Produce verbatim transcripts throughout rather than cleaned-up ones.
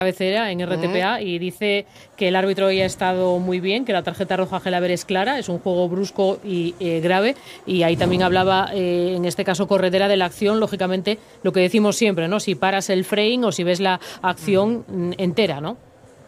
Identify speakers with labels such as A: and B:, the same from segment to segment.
A: cabecera en R T P A uh-huh. y dice que el árbitro hoy ha estado muy bien, que la tarjeta roja a Gelaber es clara, es un juego brusco y eh, grave, y ahí también hablaba, eh, en este caso Corredera, de la acción, lógicamente, lo que decimos siempre, ¿no? Si paras el frame o si ves la acción uh-huh. entera, ¿no?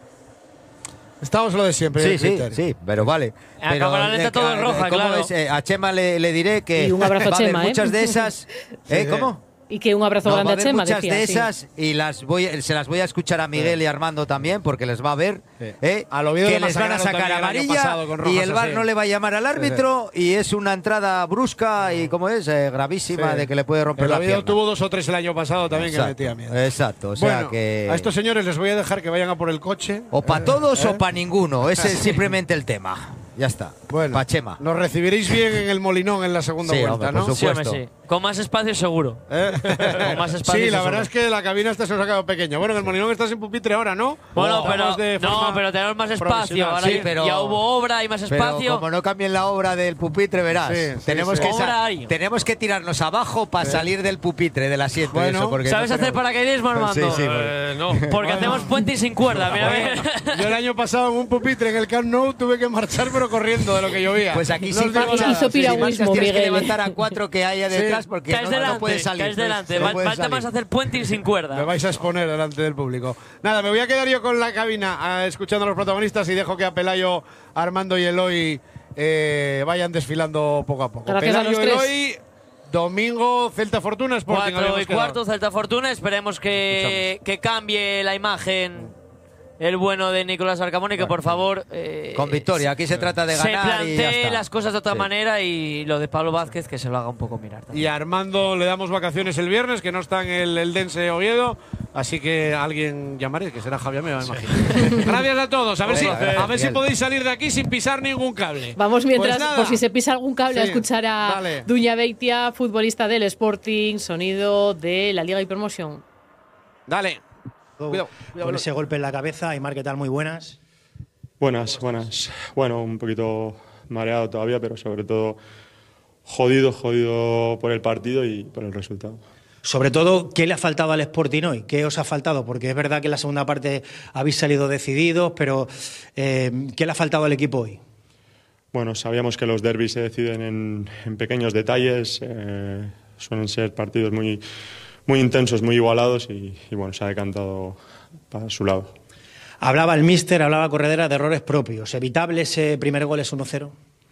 B: Estamos lo de siempre.
C: Sí, sí, sí, pero vale.
D: A
C: pero,
D: cámara lenta todo es roja, claro.
C: Es? Eh, a Chema le, le diré que
A: y un abrazo
C: va
A: a Chema,
C: a haber
A: ¿eh?
C: muchas de esas. ¿Eh?
B: Sí,
C: ¿Cómo?
A: Y que un abrazo
C: no,
A: grande a,
C: a
A: Chema,
C: muchas
A: decía,
C: de
A: sí.
C: esas y las voy, se las voy a escuchar a Miguel sí. y Armando también, porque les va a ver
B: sí.
C: ¿eh?
B: a lo que
C: les van a sacar amarilla y el V A R no le va a llamar al árbitro sí. y es una entrada brusca y como es eh, gravísima sí. de que le puede romper el la pierna.
B: Tuvo dos o tres el año pasado también
C: exacto,
B: que metía miedo.
C: Exacto, o sea
B: bueno,
C: que
B: a estos señores les voy a dejar que vayan a por el coche.
C: O para
B: eh,
C: todos
B: eh.
C: o para ninguno, ese es simplemente el tema. Ya está.
B: Bueno,
C: pa' Chema.
B: Nos recibiréis bien en el Molinón en la segunda
C: sí,
B: vuelta,
C: hombre,
B: ¿no?
C: por supuesto.
D: Sí, hombre, sí. Con más espacio seguro.
B: ¿Eh?
D: Con más espacio
B: sí, la
D: seguro.
B: verdad es que la cabina esta se nos ha quedado pequeña. Bueno, en el Molinón está sin pupitre ahora, ¿no?
D: Bueno,
B: o
D: pero
B: de
D: no, pero tenemos más espacio. Ahora
C: sí, pero,
D: ya hubo obra y más espacio.
C: Pero como no cambien la obra del pupitre, verás. Sí, sí, tenemos, sí. Que tenemos que tirarnos abajo para sí. salir del pupitre, del asiento.
B: Bueno,
C: eso, porque
D: ¿sabes
C: no
D: hacer
C: tenemos...
D: paracaidismo, Armando?
C: Sí, sí.
D: Eh, no. Porque bueno. hacemos puente y sin cuerda. Mira,
B: bueno, yo el año pasado en un pupitre en el Camp Nou tuve que marchar, pero corriendo de lo que llovía.
C: Pues aquí
A: no
C: sí
A: hizo piragüismo,
C: tienes
A: Miguel.
C: que levantar a cuatro que haya detrás sí. porque
D: caes
C: no,
D: delante,
C: no puedes salir.
D: Caes delante.
C: No
D: Falta más hacer puente y sin cuerda.
B: Me vais a exponer delante del público. Nada, me voy a quedar yo con la cabina a, escuchando a los protagonistas y dejo que a Pelayo, Armando y Eloy eh, vayan desfilando poco a poco.
A: Gracias
B: Pelayo,
A: a los tres.
B: Eloy, domingo, Celta Fortuna, Sporting.
D: Cuatro y cuarto, Celta Fortuna. Esperemos que, que cambie la imagen el bueno de Nicolás Arcamón y que por favor eh,
C: con victoria, aquí se trata de ganar
D: se plantee
C: y ya está.
D: las cosas de otra
C: sí.
D: manera y lo de Pablo Vázquez que se lo haga un poco mirar también.
B: Y a Armando le damos vacaciones el viernes, que no está en el, el Dense Oviedo, así que alguien llamaré, que será Javier, me imagino. Sí. Gracias a todos, a ver, si, a ver si podéis salir de aquí sin pisar ningún cable.
A: Vamos mientras, pues por si se pisa algún cable, sí. a escuchar a
B: Dale.
A: Duña Beitia, futbolista del Sporting, sonido de la Liga y Promoción.
B: Dale.
E: Cuidado, cuidado, con ese golpe en la cabeza. Aimar, ¿qué tal? Muy buenas.
F: Buenas, buenas. Bueno, un poquito mareado todavía, pero sobre todo jodido, jodido por el partido y por el resultado.
E: Sobre todo, ¿qué le ha faltado al Sporting hoy? ¿Qué os ha faltado? Porque es verdad que en la segunda parte habéis salido decididos, pero eh, ¿qué le ha faltado al equipo hoy?
F: Bueno, sabíamos que los derbis se deciden en, en pequeños detalles, eh, suelen ser partidos muy... muy intensos, muy igualados y, y bueno, se ha decantado para su lado.
E: Hablaba el míster, hablaba Corredera de errores propios. ¿Evitable ese primer gol es uno cero?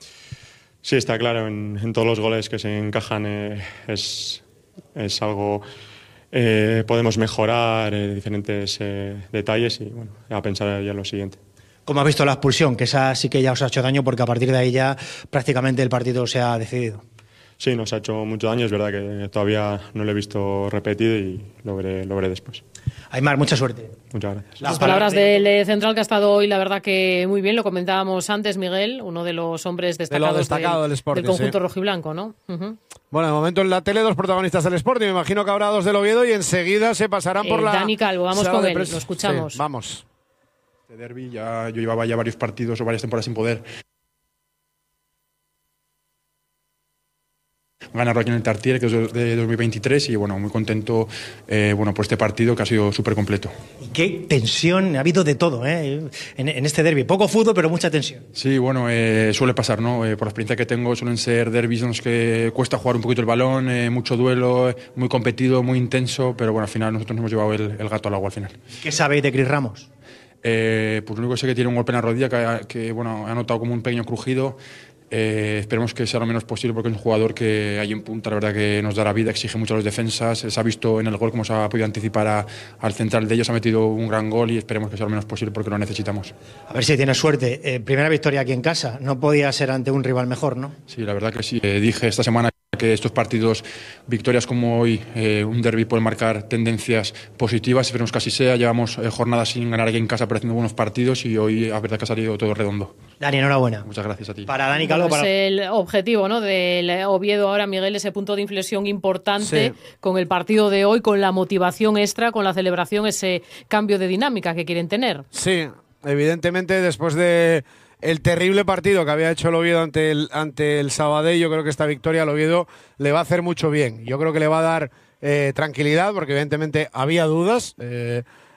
F: Sí, está claro. En, en todos los goles que se encajan eh, es, es algo... Eh, podemos mejorar eh, diferentes eh, detalles y bueno, a pensar ya en lo siguiente.
E: ¿Cómo has visto la expulsión? Que esa sí que ya os ha hecho daño porque a partir de ahí ya prácticamente el partido se ha decidido.
F: Sí, nos ha hecho mucho daño, es verdad que todavía no lo he visto repetido y lo veré, lo veré después.
E: Aimar, mucha suerte.
F: Muchas gracias.
A: Las palabras del central que ha estado hoy, la verdad que muy bien, lo comentábamos antes, Miguel, uno de los hombres destacados
B: de destacado del, del, Sporting,
A: del conjunto
B: sí.
A: rojiblanco, ¿no? Uh-huh.
B: Bueno, de momento en la tele dos protagonistas del Sporting, me imagino que habrá dos del Oviedo y enseguida se pasarán por
A: eh,
B: la...
A: Dani Calvo, vamos con él, lo escuchamos.
B: Sí, vamos.
G: Este derbi ya yo llevaba ya varios partidos o varias temporadas sin poder ganarlo aquí en el Tartiere, que es de dos mil veintitrés, y bueno, muy contento eh, bueno, por este partido que ha sido súper completo.
E: Y qué tensión, ha habido de todo ¿eh? en, en este derbi. Poco fútbol, pero mucha tensión.
G: Sí, bueno, eh, suele pasar, ¿no? Eh, por la experiencia que tengo, suelen ser derbis en los que cuesta jugar un poquito el balón, eh, mucho duelo, eh, muy competido, muy intenso, pero bueno, al final nosotros nos hemos llevado el, el gato al agua al final.
E: ¿Qué sabéis de Cris Ramos?
G: Eh, pues lo único que sé que tiene un golpe en la rodilla que, que bueno, ha notado como un pequeño crujido. Eh, esperemos que sea lo menos posible porque es un jugador que ahí en punta, la verdad que nos dará vida, exige mucho a los defensas, se ha visto en el gol cómo se ha podido anticipar a, al central de ellos, ha metido un gran gol y esperemos que sea lo menos posible porque lo necesitamos.
E: A ver si tienes suerte, eh, primera victoria aquí en casa, no podía ser ante un rival mejor, ¿no?
G: Sí, la verdad que sí, eh, dije esta semana que estos partidos, victorias como hoy, eh, un derbi pueden marcar tendencias positivas, esperemos que así sea, llevamos eh, jornadas sin ganar aquí en casa pero haciendo buenos partidos y hoy la verdad que ha salido todo redondo.
E: Dani, enhorabuena.
G: Muchas gracias a ti.
E: Para Dani Calvo,
A: bueno,
E: para...
A: es el objetivo, ¿no?, del Oviedo ahora, Miguel, ese punto de inflexión importante sí. con el partido de hoy, con la motivación extra, con la celebración, ese cambio de dinámica que quieren tener.
B: Sí, evidentemente después de el terrible partido que había hecho el Oviedo ante el, ante el Sabadell, yo creo que esta victoria al Oviedo le va a hacer mucho bien. Yo creo que le va a dar eh, tranquilidad, porque evidentemente había dudas. Eh,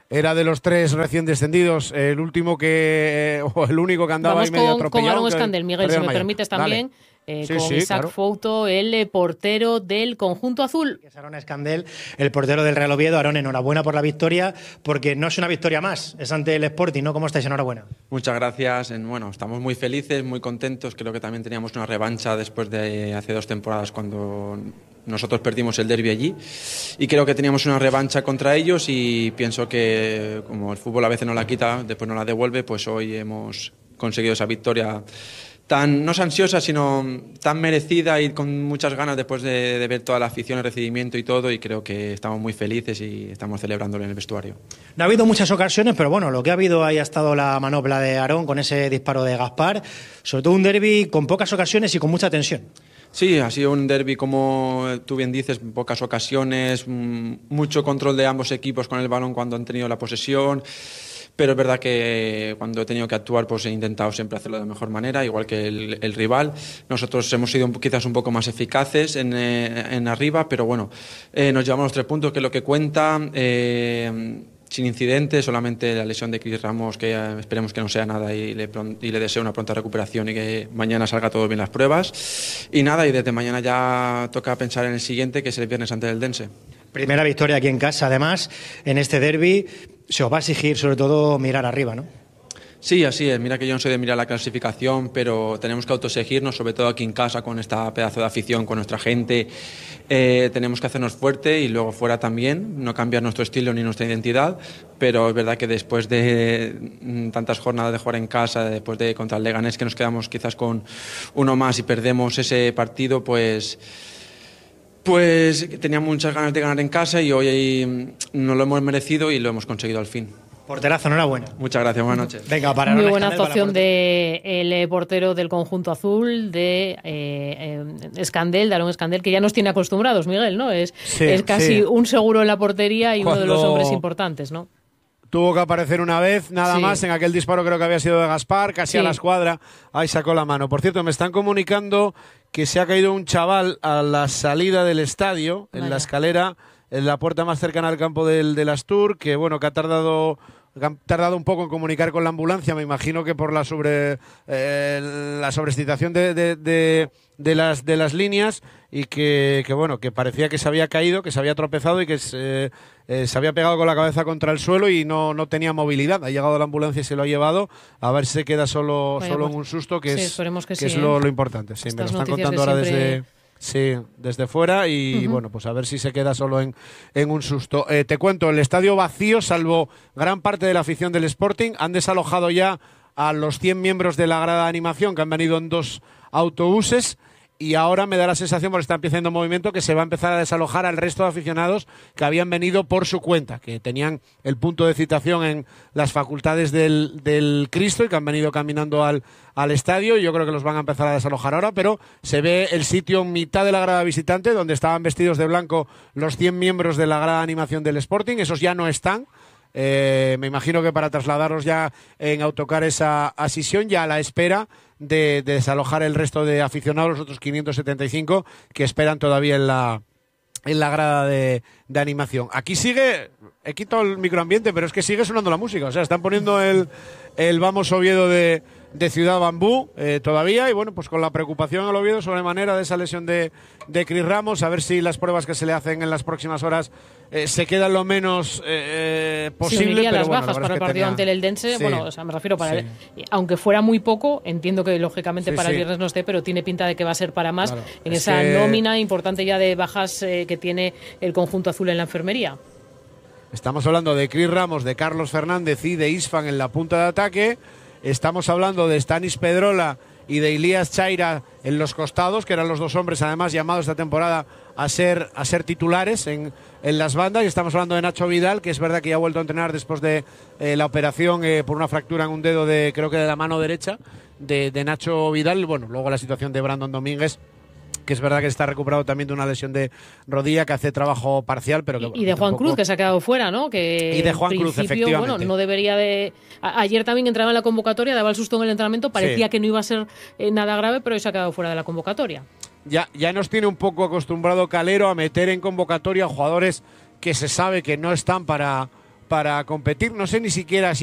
B: era de los tres recién descendidos, el último que, o el único que andaba
A: Vamos
B: ahí medio
A: con,
B: atropellado.
A: con Aaron Scandell, Miguel, si me permites también. Eh,
B: sí,
A: con
B: sí,
A: Isaac
B: claro.
A: Fouto, el portero del conjunto azul.
E: Es Aaron Scandell, el portero del Real Oviedo. Aaron, enhorabuena por la victoria, porque no es una victoria más, es ante el Sporting, ¿no? ¿Cómo estáis? Enhorabuena.
G: Muchas gracias. Bueno, estamos muy felices, muy contentos. Creo que también teníamos una revancha después de hace dos temporadas cuando nosotros perdimos el derbi allí. Y creo que teníamos una revancha contra ellos y pienso que como el fútbol a veces no la quita, después no la devuelve, pues hoy hemos conseguido esa victoria tan, no es ansiosa, sino tan merecida y con muchas ganas después de, de ver toda la afición, el recibimiento y todo, y creo que estamos muy felices y estamos celebrándolo en el vestuario.
E: No ha habido muchas ocasiones, pero bueno, lo que ha habido ahí ha estado la manopla de Aarón con ese disparo de Gaspar, sobre todo un derbi con pocas ocasiones y con mucha tensión.
G: Sí, ha sido un derbi, como tú bien dices, en pocas ocasiones, mucho control de ambos equipos con el balón cuando han tenido la posesión. Pero es verdad que cuando he tenido que actuar pues he intentado siempre hacerlo de la mejor manera, igual que el, el rival. Nosotros hemos sido un, quizás un poco más eficaces en, eh, en arriba, pero bueno, eh, nos llevamos los tres puntos, que es lo que cuenta, eh, sin incidentes, solamente la lesión de Cris Ramos, que eh, esperemos que no sea nada y le, y le deseo una pronta recuperación y que mañana salga todo bien las pruebas. Y nada, y desde mañana ya toca pensar en el siguiente, que es el viernes ante el Dense.
E: Primera victoria aquí en casa, además, en este derbi. Se os va a exigir sobre todo mirar arriba, ¿no?
G: Sí, así es. Mira que yo no soy de mirar la clasificación, pero tenemos que autoexigirnos, sobre todo aquí en casa, con esta pedazo de afición, con nuestra gente. Eh, tenemos que hacernos fuerte y luego fuera también, no cambiar nuestro estilo ni nuestra identidad, pero es verdad que después de tantas jornadas de jugar en casa, después de contra el Leganés, que nos quedamos quizás con uno más y perdemos ese partido, pues... Pues tenía muchas ganas de ganar en casa y hoy nos lo hemos merecido y lo hemos conseguido al fin.
E: Porterazo, enhorabuena.
G: Muchas gracias, buenas noches.
E: Venga, para
A: Muy buena actuación del de portero del conjunto azul, de eh, eh, Scandell, de Aaron Scandell, que ya nos tiene acostumbrados, Miguel, ¿no? Es,
B: sí,
A: es casi
B: sí.
A: un seguro en la portería y
B: Cuando...
A: uno de los hombres importantes, ¿no?
B: Tuvo que aparecer una vez, nada
A: sí.
B: más, en aquel disparo creo que había sido de Gaspar, casi sí. a la escuadra, ahí sacó la mano. Por cierto, me están comunicando que se ha caído un chaval a la salida del estadio, en Vaya. la escalera, en la puerta más cercana al campo del, del Astur, que bueno, que ha tardado... Han tardado un poco en comunicar con la ambulancia, me imagino que por la sobre eh, la sobreexcitación de, de, de, de, las, de las líneas y que, que bueno, que parecía que se había caído, que se había tropezado y que se, eh, se había pegado con la cabeza contra el suelo y no, no tenía movilidad. Ha llegado la ambulancia y se lo ha llevado, a ver si se queda solo, Vaya, solo pues, en un susto, que
A: sí,
B: es,
A: que
B: que
A: sí,
B: es
A: ¿eh?
B: lo, lo importante. Sí, me lo están contando ahora siempre... desde... Sí, desde fuera y uh-huh. bueno, pues a ver si se queda solo en, en un susto. Eh, te cuento, el estadio vacío, salvo gran parte de la afición del Sporting. Han desalojado ya a los cien miembros de la grada de animación que han venido en dos autobuses. Y ahora me da la sensación, porque está empezando movimiento, que se va a empezar a desalojar al resto de aficionados que habían venido por su cuenta, que tenían el punto de citación en las facultades del, del Cristo y que han venido caminando al, al estadio. Yo creo que los van a empezar a desalojar ahora, pero se ve el sitio en mitad de la grada visitante, donde estaban vestidos de blanco los cien miembros de la grada de animación del Sporting. Esos ya no están. Eh, me imagino que para trasladarlos ya en autocares a, a Sisión, ya a la espera de, de desalojar el resto de aficionados, los otros quinientos setenta y cinco que esperan todavía en la, en la grada de, de animación. Aquí sigue, he quitado el microambiente, pero es que sigue sonando la música. O sea, están poniendo el, el Vamos Oviedo de, de Ciudad Bambú eh, todavía, y bueno, pues con la preocupación al Oviedo sobremanera de esa lesión de, de Cris Ramos, a ver si las pruebas que se le hacen en las próximas horas eh, se quedan lo menos eh, posible.
A: Sí,
B: pero
A: las
B: bueno,
A: bajas para el partido
B: tenía...
A: ante el Eldense,
B: sí,
A: bueno, o sea, me refiero para
B: sí.
A: el, aunque fuera muy poco, entiendo que lógicamente
B: sí,
A: para
B: sí.
A: el viernes no esté, pero tiene pinta de que va a ser para más
B: claro,
A: en
B: es
A: esa
B: que...
A: nómina importante ya de bajas eh, que tiene el conjunto azul en la enfermería.
B: Estamos hablando de Cris Ramos, de Carlos Fernández y de Isfan en la punta de ataque. Estamos hablando de Stanis Pedrola y de Ilías Chaira en los costados, que eran los dos hombres además llamados esta temporada a ser, a ser titulares en, en las bandas. Y estamos hablando de Nacho Vidal, que es verdad que ya ha vuelto a entrenar después de eh, la operación eh, por una fractura en un dedo, de creo que de la mano derecha de, de Nacho Vidal. Bueno, luego la situación de Brandon Domínguez, que es verdad que está recuperado también de una lesión de rodilla, que hace trabajo parcial, pero que,
A: y, y de Juan
B: tampoco...
A: Cruz, que se ha quedado fuera, ¿no? Que
B: y de Juan
A: en
B: Cruz,
A: principio,
B: efectivamente.
A: bueno, no debería de... A ayer también entraba en la convocatoria, daba el susto en el entrenamiento, parecía
B: sí.
A: que no iba a ser eh, nada grave, pero hoy se ha quedado fuera de la convocatoria.
B: Ya, ya nos tiene un poco acostumbrado Calero a meter en convocatoria a jugadores que se sabe que no están para, para competir. No sé ni siquiera si